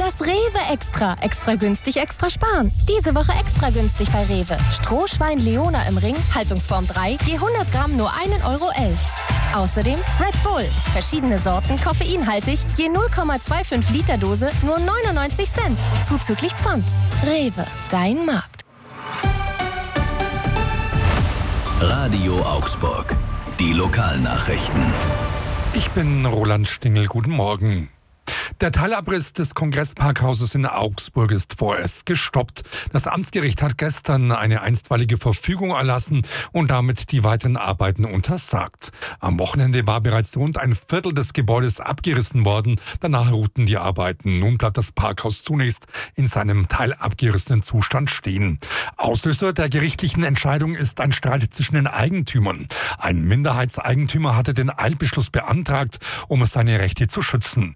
Das Rewe Extra. Extra günstig, extra sparen. Diese Woche extra günstig bei Rewe. Strohschwein Leona im Ring, Haltungsform 3, je 100 Gramm nur 1,11 Euro. Außerdem Red Bull. Verschiedene Sorten, koffeinhaltig, je 0,25 Liter Dose nur 99 Cent. Zuzüglich Pfand. Rewe, dein Markt. Radio Augsburg. Die Lokalnachrichten. Ich bin Roland Stingel. Guten Morgen. Der Teilabriss des Kongressparkhauses in Augsburg ist vorerst gestoppt. Das Amtsgericht hat gestern eine einstweilige Verfügung erlassen und damit die weiteren Arbeiten untersagt. Am Wochenende war bereits rund ein Viertel des Gebäudes abgerissen worden. Danach ruhten die Arbeiten. Nun bleibt das Parkhaus zunächst in seinem teilabgerissenen Zustand stehen. Auslöser der gerichtlichen Entscheidung ist ein Streit zwischen den Eigentümern. Ein Minderheitseigentümer hatte den Eilbeschluss beantragt, um seine Rechte zu schützen.